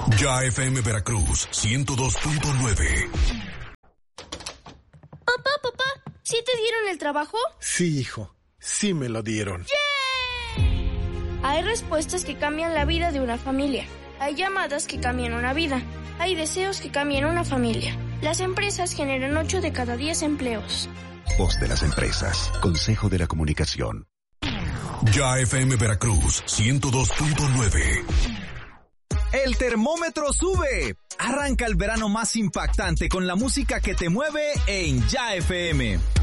Ya FM Veracruz 102.9. Papá, ¿sí te dieron el trabajo? Sí, hijo, sí me lo dieron. ¡Yay! Hay respuestas que cambian la vida de una familia. Hay llamadas que cambian una vida. Hay deseos que cambian una familia. Las empresas generan 8 de cada 10 empleos. Voz de las empresas. Consejo de la Comunicación. Ya FM Veracruz 102.9. El termómetro sube. Arranca el verano más impactante con la música que te mueve en Ya FM.